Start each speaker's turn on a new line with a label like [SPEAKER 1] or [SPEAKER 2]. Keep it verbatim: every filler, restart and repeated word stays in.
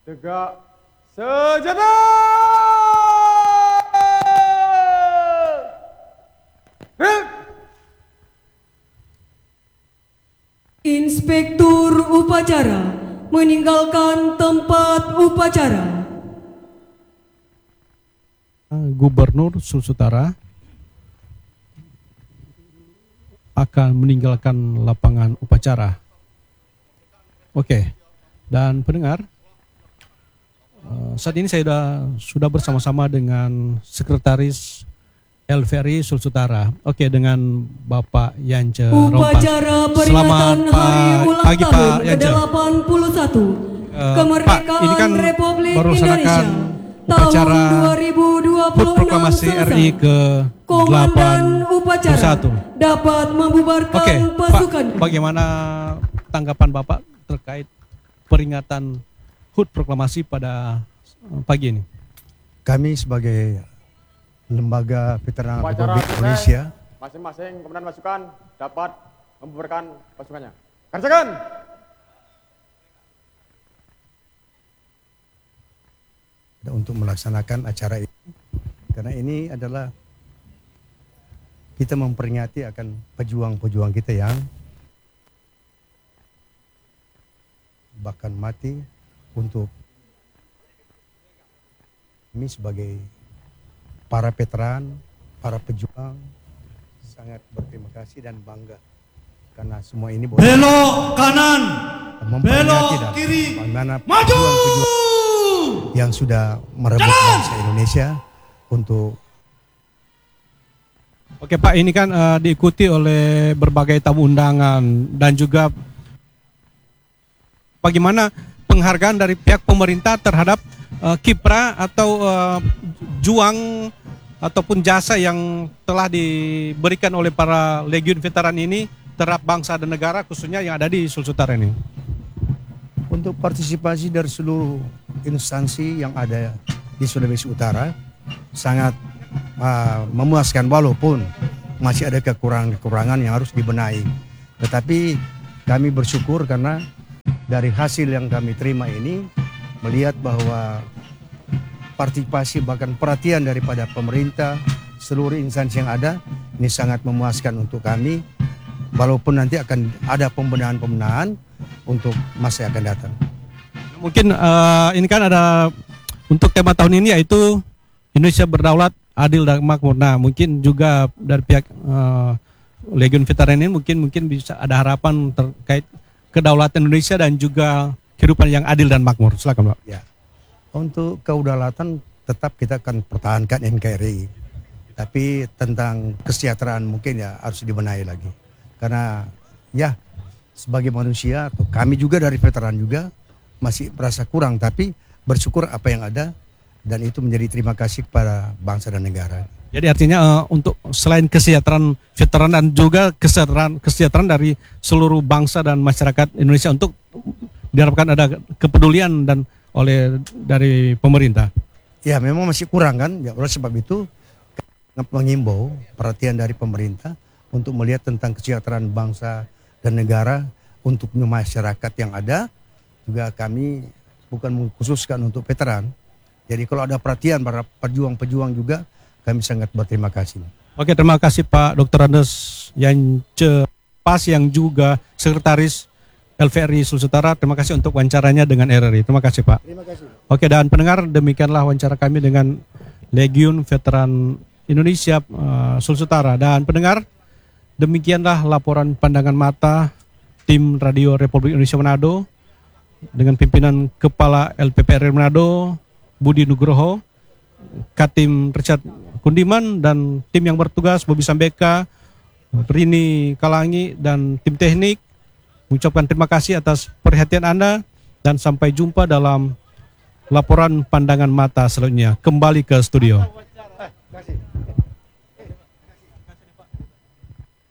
[SPEAKER 1] Tegak senjata!
[SPEAKER 2] Inspektur upacara meninggalkan tempat upacara.
[SPEAKER 3] Gubernur Sulawesi Utara akan meninggalkan lapangan upacara. Oke, dan pendengar, saat ini saya sudah, sudah bersama-sama dengan Sekretaris L V R I Sulawesi Utara. Oke, dengan Bapak Yance Rompas.
[SPEAKER 2] Upacara peringatan hari ulang
[SPEAKER 3] pagi,
[SPEAKER 2] tahun
[SPEAKER 3] Pak
[SPEAKER 2] ke
[SPEAKER 3] Yance.
[SPEAKER 2] delapan puluh satu
[SPEAKER 3] Uh,
[SPEAKER 2] kemerdekaan
[SPEAKER 3] Pak, ini kan
[SPEAKER 2] Republik
[SPEAKER 3] baru
[SPEAKER 2] Indonesia
[SPEAKER 3] upacara
[SPEAKER 2] tahun dua ribu dua
[SPEAKER 3] H U
[SPEAKER 2] puluh
[SPEAKER 3] T
[SPEAKER 2] enam
[SPEAKER 3] Proklamasi
[SPEAKER 2] selesai.
[SPEAKER 3] R I ke
[SPEAKER 2] Komandan
[SPEAKER 3] delapan puluh
[SPEAKER 2] upacara
[SPEAKER 3] satu.
[SPEAKER 2] dapat membubarkan
[SPEAKER 3] Oke,
[SPEAKER 2] pasukan.
[SPEAKER 3] Pak, bagaimana tanggapan Bapak terkait peringatan H U T Proklamasi pada pagi ini?
[SPEAKER 4] Kami sebagai Lembaga Veteran
[SPEAKER 1] Upacara
[SPEAKER 4] Republik Indonesia,
[SPEAKER 1] masing-masing komandan pasukan dapat membubarkan pasukannya. Kerjakan!
[SPEAKER 4] untuk melaksanakan acara ini, karena ini adalah kita memperingati akan pejuang-pejuang kita yang bahkan mati untuk kami sebagai para veteran, para pejuang sangat berterima kasih dan bangga karena semua ini boleh
[SPEAKER 5] belok kanan, belok
[SPEAKER 4] dan
[SPEAKER 5] kiri,
[SPEAKER 4] bagaimana
[SPEAKER 5] maju
[SPEAKER 4] pejuang-pejuang yang sudah merebut bangsa Indonesia untuk.
[SPEAKER 3] Oke Pak, ini kan uh, diikuti oleh berbagai tamu undangan dan juga bagaimana penghargaan dari pihak pemerintah terhadap uh, kiprah atau uh, juang ataupun jasa yang telah diberikan oleh para legiun veteran ini terhadap bangsa dan negara khususnya yang ada di Sulawesi Utara ini.
[SPEAKER 4] Untuk partisipasi dari seluruh instansi yang ada di Sulawesi Utara sangat uh, memuaskan walaupun masih ada kekurangan-kekurangan yang harus dibenahi. Tetapi kami bersyukur karena dari hasil yang kami terima ini melihat bahwa partisipasi bahkan perhatian daripada pemerintah seluruh instansi yang ada ini sangat memuaskan untuk kami walaupun nanti akan ada pembenahan-pembenahan untuk masa yang akan datang.
[SPEAKER 3] Mungkin uh, ini kan ada untuk tema tahun ini yaitu Indonesia berdaulat, adil dan makmur. Nah, mungkin juga dari pihak uh, Legiun Veteran ini mungkin mungkin bisa ada harapan terkait kedaulatan Indonesia dan juga kehidupan yang adil dan makmur. Silakan, Pak.
[SPEAKER 4] Ya. Untuk kedaulatan tetap kita akan pertahankan N K R I. Tapi tentang kesejahteraan mungkin ya harus dibenahi lagi. Karena ya sebagai manusia atau kami juga dari veteran juga masih merasa kurang, tapi bersyukur apa yang ada dan itu menjadi terima kasih kepada bangsa dan negara.
[SPEAKER 3] Jadi artinya uh, untuk selain kesejahteraan veteran dan juga kesejahteraan kesejahteraan dari seluruh bangsa dan masyarakat Indonesia untuk diharapkan ada kepedulian dan oleh dari pemerintah.
[SPEAKER 4] Ya memang masih kurang kan, ya oleh sebab itu mengimbau perhatian dari pemerintah untuk melihat tentang kesejahteraan bangsa dan negara untuk masyarakat yang ada. Juga kami bukan mengkhususkan untuk veteran. Jadi kalau ada perhatian para pejuang-pejuang juga kami sangat berterima kasih.
[SPEAKER 3] Oke, terima kasih Pak Doktor Andes Yance Pas yang juga Sekretaris L V R I Sulawesi Utara. Terima kasih untuk wawancaranya dengan R R I. Terima kasih Pak.
[SPEAKER 4] Terima kasih.
[SPEAKER 3] Oke, dan pendengar, demikianlah wawancara kami dengan Legiun Veteran Indonesia uh, Sulawesi Utara. Dan pendengar, demikianlah laporan pandangan mata tim Radio Republik Indonesia Manado dengan pimpinan Kepala L P P R I Manado Budi Nugroho, Katim Richard Kundiman, dan tim yang bertugas Bobi Sambeka, Rini Kalangi, dan tim teknik mengucapkan terima kasih atas perhatian Anda dan sampai jumpa dalam laporan pandangan mata selanjutnya. Kembali ke studio.
[SPEAKER 4] Terima kasih.